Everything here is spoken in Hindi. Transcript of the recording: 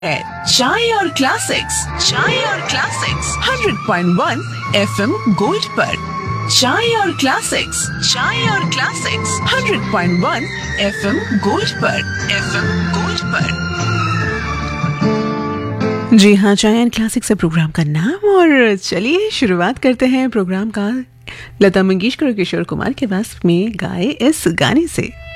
चाय और क्लासिक्स 100.1 FM गोल्ड पर। चाय और क्लासिक्स 100.1 FM गोल्ड पर। जी हाँ, चाय एंड क्लासिक से प्रोग्राम का नाम। और चलिए शुरुआत करते हैं प्रोग्राम का लता मंगेशकर और किशोर कुमार के पास में गाए इस गाने से।